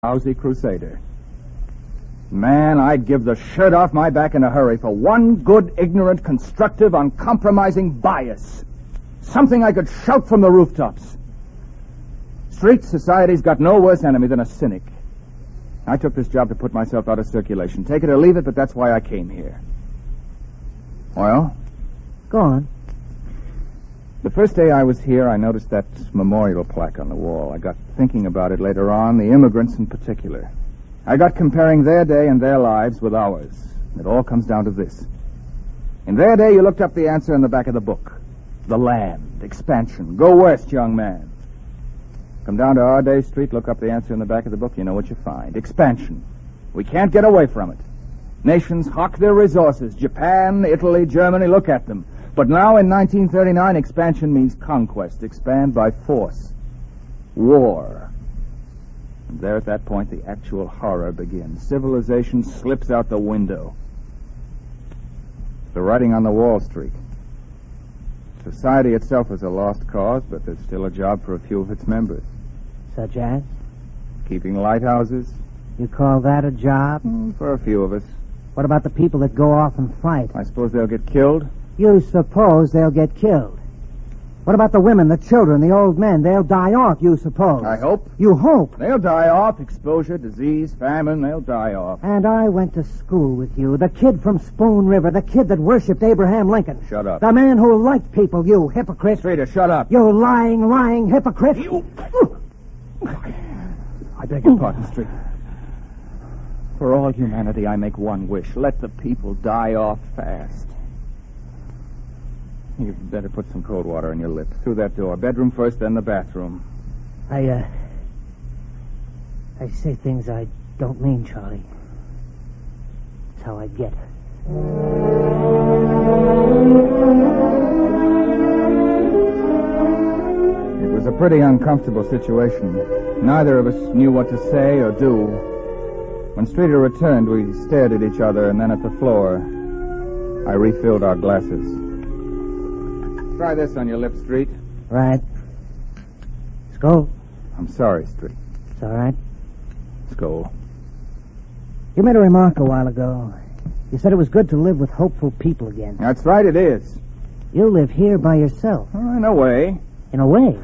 lousy crusader. Man, I'd give the shirt off my back in a hurry for one good, ignorant, constructive, uncompromising bias. Something I could shout from the rooftops. Street society's got no worse enemy than a cynic. I took this job to put myself out of circulation. Take it or leave it, but that's why I came here. Well? Go on. The first day I was here, I noticed that memorial plaque on the wall. I got thinking about it later on, the immigrants in particular. I got comparing their day and their lives with ours. It all comes down to this. In their day, you looked up the answer in the back of the book. The land, expansion. Go west, young man. Come down to our day, Street, look up the answer in the back of the book, you know what you find. Expansion. We can't get away from it. Nations hawk their resources. Japan, Italy, Germany, look at them. But now in 1939, expansion means conquest. Expand by force. War. And there at that point, the actual horror begins. Civilization slips out the window. The writing on the wall, Street. Society itself is a lost cause, but there's still a job for a few of its members. Such as? Keeping lighthouses. You call that a job? For a few of us. What about the people that go off and fight? I suppose they'll get killed. You suppose they'll get killed. What about the women, the children, the old men? They'll die off, you suppose. I hope. You hope? They'll die off. Exposure, disease, famine, they'll die off. And I went to school with you. The kid from Spoon River, the kid that worshipped Abraham Lincoln. Shut up. The man who liked people, you hypocrite. Streeter, shut up. You lying hypocrite. You... I beg your pardon, Street. For all humanity, I make one wish. Let the people die off fast. You'd better put some cold water on your lip. Through that door. Bedroom first, then the bathroom. I say things I don't mean, Charlie. That's how I get. It was a pretty uncomfortable situation. Neither of us knew what to say or do. When Streeter returned, we stared at each other and then at the floor. I refilled our glasses. Try this on your lip, Street. Right. Skull. I'm sorry, Street. It's all right. Skull. You made a remark a while ago. You said it was good to live with hopeful people again. That's right, it is. You live here by yourself. In a way. In a way.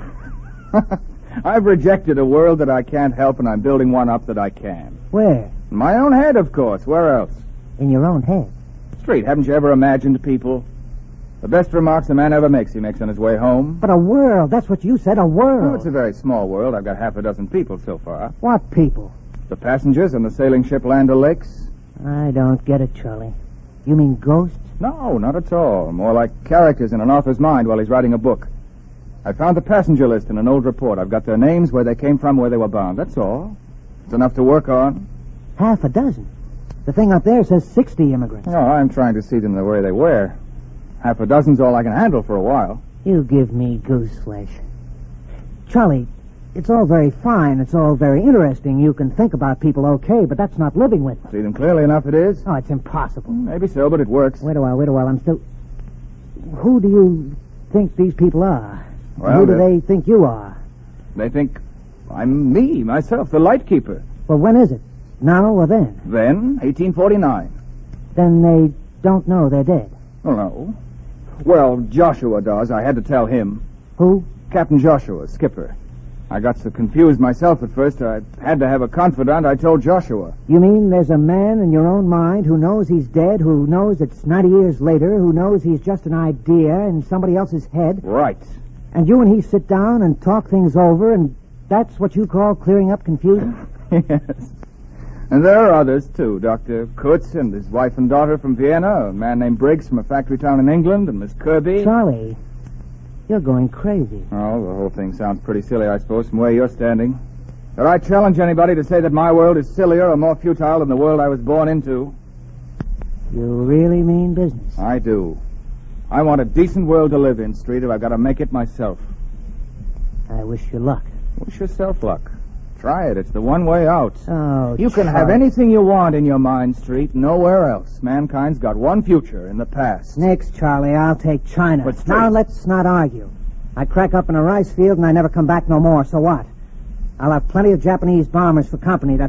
I've rejected a world that I can't help, and I'm building one up that I can. Where? In my own head, of course. Where else? In your own head. Street, haven't you ever imagined people? The best remarks a man ever makes, he makes on his way home. But a world, that's what you said, a world. Oh, it's a very small world. I've got half a dozen people so far. What people? The passengers on the sailing ship Land O'Lakes. I don't get it, Charlie. You mean ghosts? No, not at all. More like characters in an author's mind while he's writing a book. I found the passenger list in an old report. I've got their names, where they came from, where they were bound. That's all. It's enough to work on. Half a dozen. The thing up there says 60 immigrants. No, I'm trying to see them the way they were. Half a dozen's all I can handle for a while. You give me goose flesh. Charlie, it's all very fine. It's all very interesting. You can think about people okay, but that's not living with them. See them clearly enough it is? Oh, it's impossible. Maybe so, but it works. Wait a while. I'm still... Who do you think these people are? Well, who do they think you are? They think I'm me, myself, the light keeper. Well, when is it? Now or then? Then, 1849. Then they don't know they're dead. Oh, no. Well, Joshua does. I had to tell him. Who? Captain Joshua, skipper. I got so confused myself at first, I had to have a confidant. I told Joshua. You mean there's a man in your own mind who knows he's dead, who knows it's 90 years later, who knows he's just an idea in somebody else's head? Right. And you and he sit down and talk things over, and that's what you call clearing up confusion? Yes. And there are others, too. Dr. Kurtz and his wife and daughter from Vienna, a man named Briggs from a factory town in England, and Miss Kirby. Charlie, you're going crazy. Oh, the whole thing sounds pretty silly, I suppose, from where you're standing. But I challenge anybody to say that my world is sillier or more futile than the world I was born into. You really mean business? I do. I want a decent world to live in, Street, if I've got to make it myself. I wish you luck. Wish yourself luck. Try it. It's the one way out. Oh, You can have anything you want in your mind, Street. Nowhere else. Mankind's got one future in the past. Next, Charlie, I'll take China. But Street... Now, let's not argue. I crack up in a rice field and I never come back no more. So what? I'll have plenty of Japanese bombers for company.